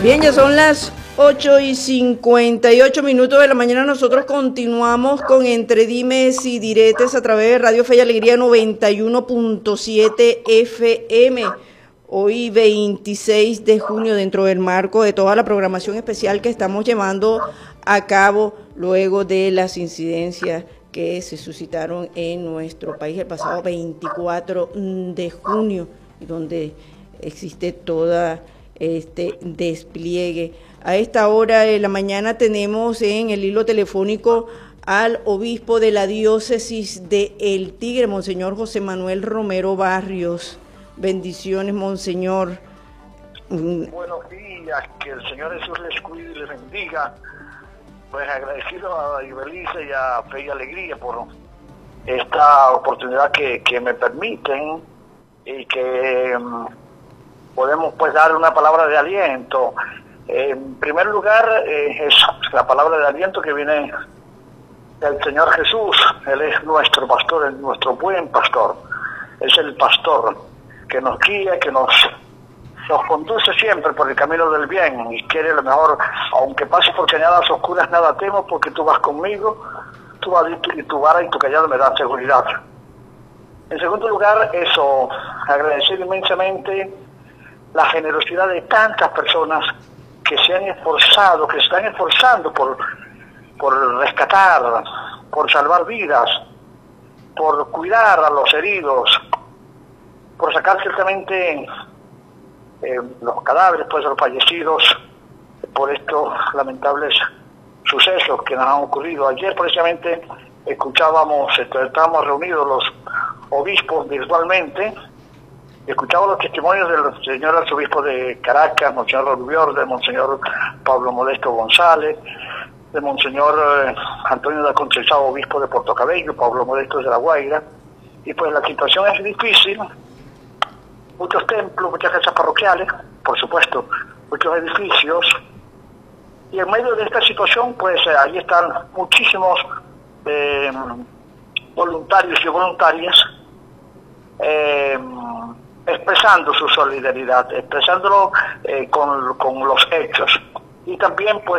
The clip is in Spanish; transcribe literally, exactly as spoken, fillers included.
Bien, ya son las ocho y cincuenta y ocho minutos de la mañana. Nosotros continuamos con Entre Dimes y Diretes a través de Radio Fe y Alegría noventa y uno punto siete F M. Hoy veintiséis de junio, dentro del marco de toda la programación especial que estamos llevando a cabo luego de las incidencias que se suscitaron en nuestro país el pasado veinticuatro de junio, donde existe toda este despliegue. A esta hora de la mañana tenemos en el hilo telefónico al obispo de la diócesis de El Tigre, Monseñor José Manuel Romero Barrios. Bendiciones, Monseñor. Buenos días, que el Señor Jesús les cuide y les bendiga. Pues agradecido a Ibelice y a Fe y Alegría por esta oportunidad que, que me permiten y que um, podemos pues dar una palabra de aliento. Eh, en primer lugar, eh, es la palabra de aliento que viene del Señor Jesús. Él es nuestro pastor, es nuestro buen pastor. Es el pastor que nos guía, que nos, nos conduce siempre por el camino del bien y quiere lo mejor. Aunque pase por cañadas oscuras, nada temo, porque tú vas conmigo, tú vas y tu vara y tu callado me dan seguridad. En segundo lugar, eso, agradecer inmensamente la generosidad de tantas personas que se han esforzado, que se están esforzando por, por rescatar, por salvar vidas, por cuidar a los heridos, por sacar ciertamente eh, los cadáveres pues, de los fallecidos por estos lamentables sucesos que nos han ocurrido. Ayer precisamente escuchábamos, estábamos reunidos los obispos virtualmente, escuchaba los testimonios del señor arzobispo de Caracas, Monseñor Rubior, de Monseñor Pablo Modesto González, de Monseñor eh, Antonio da Conceição, obispo de Puerto Cabello, Pablo Modesto de La Guaira, y pues la situación es difícil. Muchos templos, muchas casas parroquiales, por supuesto, muchos edificios, y en medio de esta situación, pues eh, ahí están muchísimos eh, voluntarios y voluntarias eh, expresando su solidaridad, expresándolo eh, con, con los hechos, y también pues